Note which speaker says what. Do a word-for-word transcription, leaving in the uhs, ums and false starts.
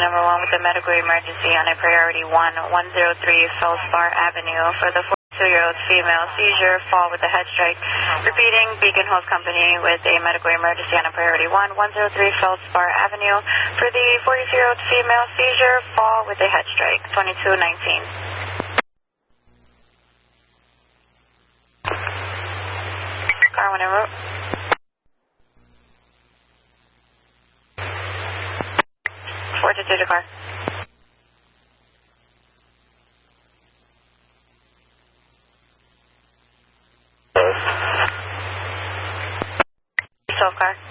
Speaker 1: number one with a medical emergency on a priority one, one oh three Feldspar Avenue for the forty-two-year-old female seizure, fall with a head strike. Repeating, Beacon Health Company with a medical emergency on a priority one, one oh three Feldspar Avenue for the forty-two-year-old female seizure, fall with a head strike, twenty-two nineteen. Car one en route. four two two to car. Self car.